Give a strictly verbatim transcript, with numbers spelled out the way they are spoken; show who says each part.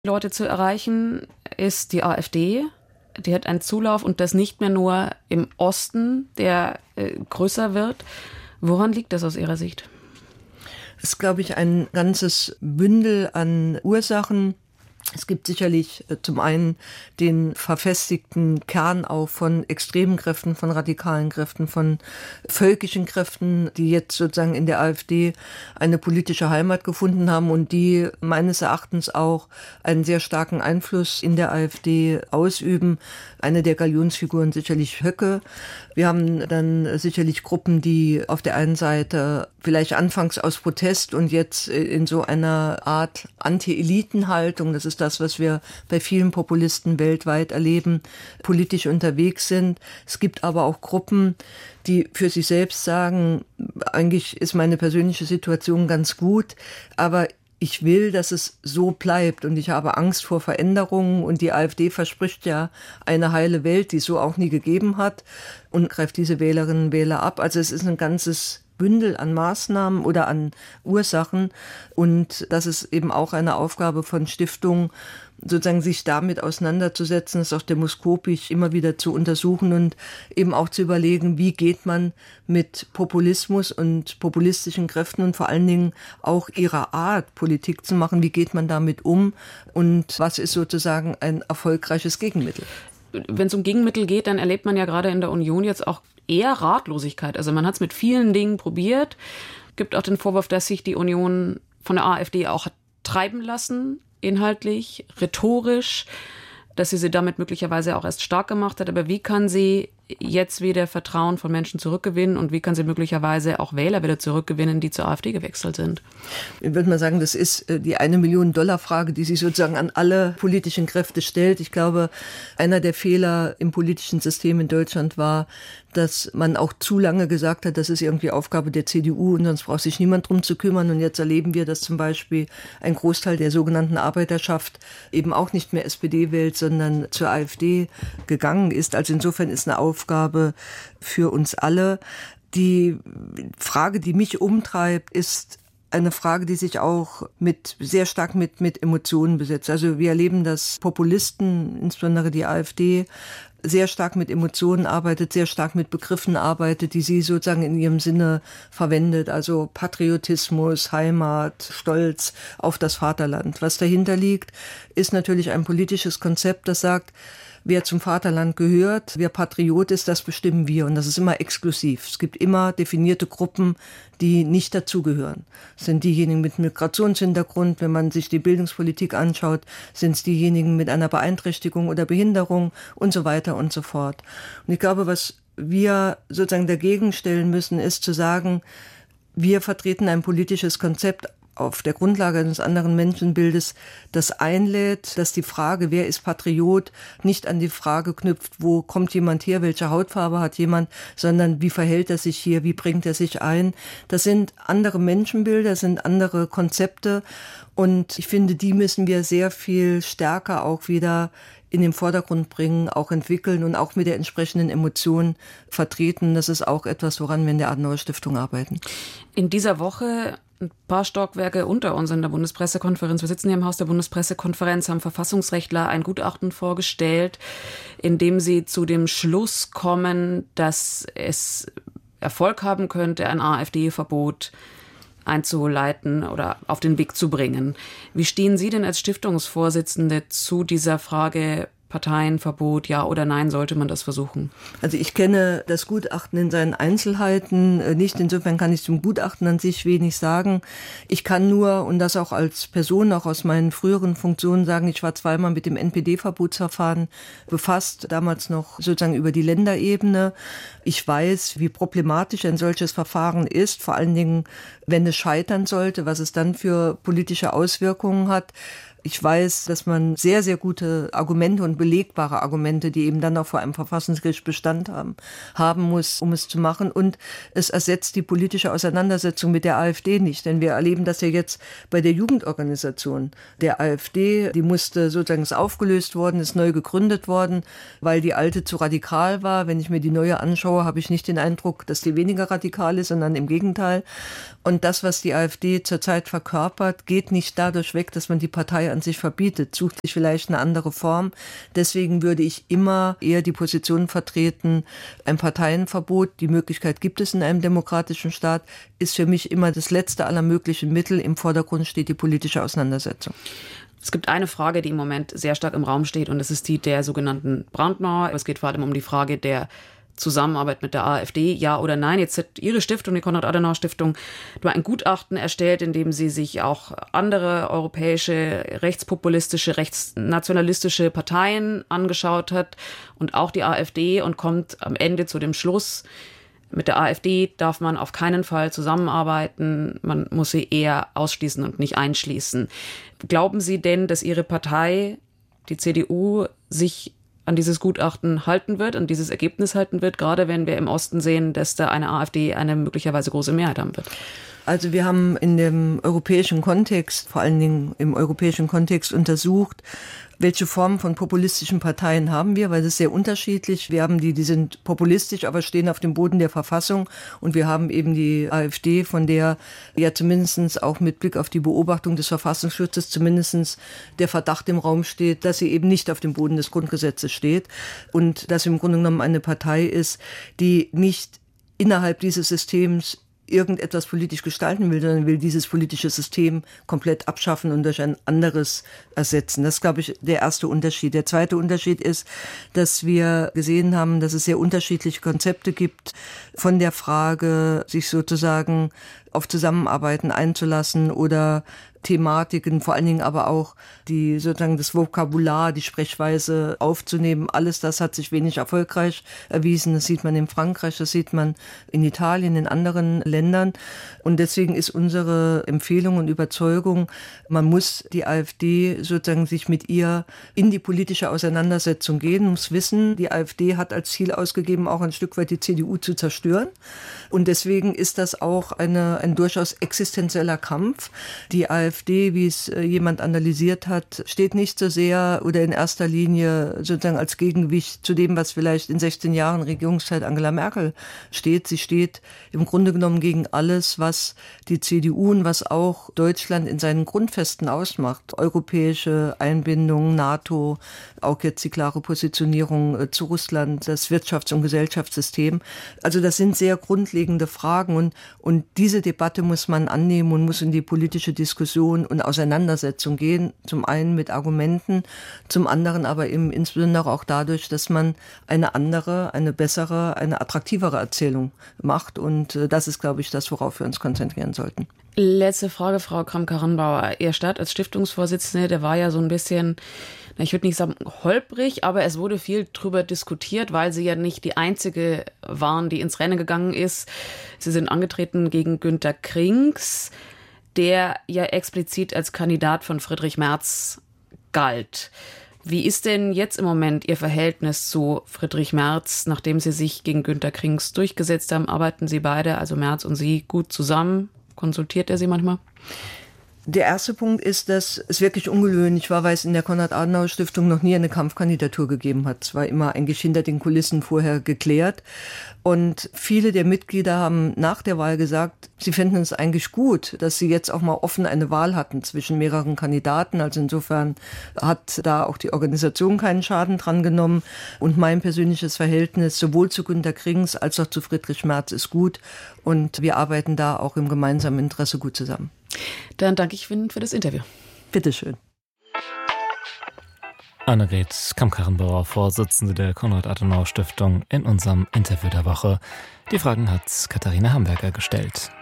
Speaker 1: Leute zu erreichen, ist die AfD. Die hat einen Zulauf und das nicht mehr nur im Osten, der äh, größer wird. Woran liegt das aus Ihrer Sicht?
Speaker 2: Es ist, glaube ich, ein ganzes Bündel an Ursachen. Es gibt sicherlich zum einen den verfestigten Kern auch von extremen Kräften, von radikalen Kräften, von völkischen Kräften, die jetzt sozusagen in der AfD eine politische Heimat gefunden haben und die meines Erachtens auch einen sehr starken Einfluss in der AfD ausüben. Eine der Galionsfiguren sicherlich Höcke. Wir haben dann sicherlich Gruppen, die auf der einen Seite vielleicht anfangs aus Protest und jetzt in so einer Art Anti-Eliten-Haltung, das ist das, was wir bei vielen Populisten weltweit erleben, politisch unterwegs sind. Es gibt aber auch Gruppen, die für sich selbst sagen, eigentlich ist meine persönliche Situation ganz gut, aber ich will, dass es so bleibt und ich habe Angst vor Veränderungen und die AfD verspricht ja eine heile Welt, die es so auch nie gegeben hat und greift diese Wählerinnen und Wähler ab. Also es ist ein ganzes Bündel an Maßnahmen oder an Ursachen und das ist eben auch eine Aufgabe von Stiftungen, sozusagen sich damit auseinanderzusetzen, das auch demoskopisch immer wieder zu untersuchen und eben auch zu überlegen, wie geht man mit Populismus und populistischen Kräften und vor allen Dingen auch ihrer Art, Politik zu machen, wie geht man damit um und was ist sozusagen ein erfolgreiches Gegenmittel?
Speaker 1: Wenn es um Gegenmittel geht, dann erlebt man ja gerade in der Union jetzt auch eher Ratlosigkeit. Also man hat es mit vielen Dingen probiert. Es gibt auch den Vorwurf, dass sich die Union von der AfD auch hat treiben lassen, inhaltlich, rhetorisch, dass sie sie damit möglicherweise auch erst stark gemacht hat. Aber wie kann sie jetzt wieder Vertrauen von Menschen zurückgewinnen und wie kann sie möglicherweise auch Wähler wieder zurückgewinnen, die zur AfD gewechselt sind?
Speaker 2: Ich würde mal sagen, das ist die eine Million Dollar Frage, die sich sozusagen an alle politischen Kräfte stellt. Ich glaube, einer der Fehler im politischen System in Deutschland war, dass man auch zu lange gesagt hat, das ist irgendwie Aufgabe der C D U und sonst braucht sich niemand drum zu kümmern. Und jetzt erleben wir, dass zum Beispiel ein Großteil der sogenannten Arbeiterschaft eben auch nicht mehr S P D wählt, sondern zur AfD gegangen ist. Also insofern ist eine Aufgabe für uns alle. Die Frage, die mich umtreibt, ist eine Frage, die sich auch mit sehr stark mit, mit Emotionen besetzt. Also wir erleben, dass Populisten, insbesondere die AfD, sehr stark mit Emotionen arbeitet, sehr stark mit Begriffen arbeitet, die sie sozusagen in ihrem Sinne verwendet. Also Patriotismus, Heimat, Stolz auf das Vaterland. Was dahinter liegt, ist natürlich ein politisches Konzept, das sagt, wer zum Vaterland gehört, wer Patriot ist, das bestimmen wir. Und das ist immer exklusiv. Es gibt immer definierte Gruppen, die nicht dazugehören. Es sind diejenigen mit Migrationshintergrund, wenn man sich die Bildungspolitik anschaut, sind es diejenigen mit einer Beeinträchtigung oder Behinderung und so weiter und so fort. Und ich glaube, was wir sozusagen dagegen stellen müssen, ist zu sagen, wir vertreten ein politisches Konzept auf der Grundlage eines anderen Menschenbildes, das einlädt, dass die Frage, wer ist Patriot, nicht an die Frage knüpft, wo kommt jemand her, welche Hautfarbe hat jemand, sondern wie verhält er sich hier, wie bringt er sich ein. Das sind andere Menschenbilder, das sind andere Konzepte und ich finde, die müssen wir sehr viel stärker auch wieder in den Vordergrund bringen, auch entwickeln und auch mit der entsprechenden Emotion vertreten. Das ist auch etwas, woran wir in der Adenauer Stiftung arbeiten.
Speaker 1: In dieser Woche ein paar Stockwerke unter uns in der Bundespressekonferenz. Wir sitzen hier im Haus der Bundespressekonferenz, haben Verfassungsrechtler ein Gutachten vorgestellt, in dem sie zu dem Schluss kommen, dass es Erfolg haben könnte, ein AfD-Verbot einzuleiten oder auf den Weg zu bringen. Wie stehen Sie denn als Stiftungsvorsitzende zu dieser Frage Parteienverbot, ja oder nein, sollte man das versuchen?
Speaker 2: Also ich kenne das Gutachten in seinen Einzelheiten nicht. Insofern kann ich zum Gutachten an sich wenig sagen. Ich kann nur, und das auch als Person, auch aus meinen früheren Funktionen sagen, ich war zweimal mit dem N P D-Verbotsverfahren befasst, damals noch sozusagen über die Länderebene. Ich weiß, wie problematisch ein solches Verfahren ist, vor allen Dingen, wenn es scheitern sollte, was es dann für politische Auswirkungen hat. Ich weiß, dass man sehr, sehr gute Argumente und belegbare Argumente, die eben dann auch vor einem Verfassungsgericht Bestand haben, haben muss, um es zu machen. Und es ersetzt die politische Auseinandersetzung mit der AfD nicht. Denn wir erleben das ja jetzt bei der Jugendorganisation der AfD. Die musste sozusagen, ist aufgelöst worden, ist neu gegründet worden, weil die alte zu radikal war. Wenn ich mir die neue anschaue, habe ich nicht den Eindruck, dass die weniger radikal ist, sondern im Gegenteil. Und das, was die AfD zurzeit verkörpert, geht nicht dadurch weg, dass man die Partei Partei an sich verbietet, sucht sich vielleicht eine andere Form. Deswegen würde ich immer eher die Position vertreten, ein Parteienverbot, die Möglichkeit gibt es in einem demokratischen Staat, ist für mich immer das letzte aller möglichen Mittel. Im Vordergrund steht die politische Auseinandersetzung.
Speaker 1: Es gibt eine Frage, die im Moment sehr stark im Raum steht, und das ist die der sogenannten Brandmauer. Es geht vor allem um die Frage der Zusammenarbeit mit der AfD, ja oder nein. Jetzt hat Ihre Stiftung, die Konrad-Adenauer-Stiftung, ein Gutachten erstellt, in dem sie sich auch andere europäische rechtspopulistische, rechtsnationalistische Parteien angeschaut hat und auch die AfD, und kommt am Ende zu dem Schluss, mit der AfD darf man auf keinen Fall zusammenarbeiten, man muss sie eher ausschließen und nicht einschließen. Glauben Sie denn, dass Ihre Partei, die C D U, sich an dieses Gutachten halten wird, an dieses Ergebnis halten wird, gerade wenn wir im Osten sehen, dass da eine AfD eine möglicherweise große Mehrheit haben wird?
Speaker 2: Also wir haben in dem europäischen Kontext, vor allen Dingen im europäischen Kontext untersucht, welche Formen von populistischen Parteien haben wir, weil das ist sehr unterschiedlich. Wir haben die, die sind populistisch, aber stehen auf dem Boden der Verfassung. Und wir haben eben die AfD, von der ja zumindest auch mit Blick auf die Beobachtung des Verfassungsschutzes zumindest der Verdacht im Raum steht, dass sie eben nicht auf dem Boden des Grundgesetzes steht. Und dass im Grunde genommen eine Partei ist, die nicht innerhalb dieses Systems irgendetwas politisch gestalten will, sondern will dieses politische System komplett abschaffen und durch ein anderes ersetzen. Das ist, glaube ich, der erste Unterschied. Der zweite Unterschied ist, dass wir gesehen haben, dass es sehr unterschiedliche Konzepte gibt, von der Frage, sich sozusagen auf Zusammenarbeiten einzulassen oder Thematiken, vor allen Dingen aber auch die sozusagen das Vokabular, die Sprechweise aufzunehmen. Alles das hat sich wenig erfolgreich erwiesen. Das sieht man in Frankreich, das sieht man in Italien, in anderen Ländern. Und deswegen ist unsere Empfehlung und Überzeugung, man muss die AfD sozusagen sich mit ihr in die politische Auseinandersetzung gehen, muss wissen, die AfD hat als Ziel ausgegeben, auch ein Stück weit die C D U zu zerstören. Und deswegen ist das auch eine, ein durchaus existenzieller Kampf. Die AfD, wie es jemand analysiert hat, steht nicht so sehr oder in erster Linie sozusagen als Gegengewicht zu dem, was vielleicht in sechzehn Jahren Regierungszeit Angela Merkel steht. Sie steht im Grunde genommen gegen alles, was die C D U und was auch Deutschland in seinen Grundfesten ausmacht. Europäische Einbindung, NATO, auch jetzt die klare Positionierung zu Russland, das Wirtschafts- und Gesellschaftssystem. Also das sind sehr grundlegende Fragen und, und diese Debatte muss man annehmen und muss in die politische Diskussion und Auseinandersetzung gehen. Zum einen mit Argumenten, zum anderen aber eben insbesondere auch dadurch, dass man eine andere, eine bessere, eine attraktivere Erzählung macht. Und das ist, glaube ich, das, worauf wir uns konzentrieren sollten.
Speaker 1: Letzte Frage, Frau Kramp-Karrenbauer. Ihr Start als Stiftungsvorsitzende, der war ja so ein bisschen, ich würde nicht sagen holprig, aber es wurde viel drüber diskutiert, weil Sie ja nicht die Einzige waren, die ins Rennen gegangen ist. Sie sind angetreten gegen Günter Krings, der ja explizit als Kandidat von Friedrich Merz galt. Wie ist denn jetzt im Moment Ihr Verhältnis zu Friedrich Merz, nachdem Sie sich gegen Günter Krings durchgesetzt haben? Arbeiten Sie beide, also Merz und Sie, gut zusammen? Konsultiert er Sie manchmal?
Speaker 2: Der erste Punkt ist, dass es wirklich ungewöhnlich war, weil es in der Konrad-Adenauer-Stiftung noch nie eine Kampfkandidatur gegeben hat. Es war immer eigentlich hinter den Kulissen vorher geklärt. Und viele der Mitglieder haben nach der Wahl gesagt, sie fänden es eigentlich gut, dass sie jetzt auch mal offen eine Wahl hatten zwischen mehreren Kandidaten. Also insofern hat da auch die Organisation keinen Schaden dran genommen. Und mein persönliches Verhältnis sowohl zu Günter Krings als auch zu Friedrich Merz ist gut. Und wir arbeiten da auch im gemeinsamen Interesse gut zusammen.
Speaker 1: Dann danke ich Ihnen für das Interview.
Speaker 2: Bitteschön.
Speaker 3: Annegret Kramp-Karrenbauer, Vorsitzende der Konrad-Adenauer-Stiftung, in unserem Interview der Woche. Die Fragen hat Katharina Hamburger gestellt.